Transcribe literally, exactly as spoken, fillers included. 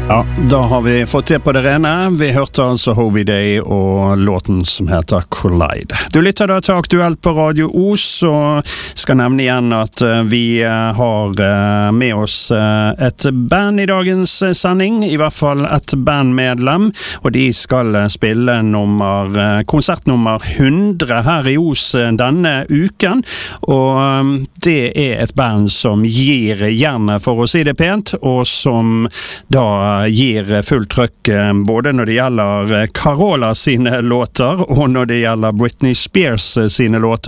Ja, da har vi fått det på det rene. Vi hørte altså Hovey Day og låten som heter Collide. Du lytter da til Aktuelt på Radio Os, og skal nevne igjen at vi har med oss et band i dagens sending, i hvert fall et bandmedlem, og de skal spille nummer, konsertnummer hundre her i Os denne uken, og det er et band som gir jernet, for å si det pent, og som da gir full trøkk både når det gjelder Carola sine låter og når det gjelder Britney Spears sine låter.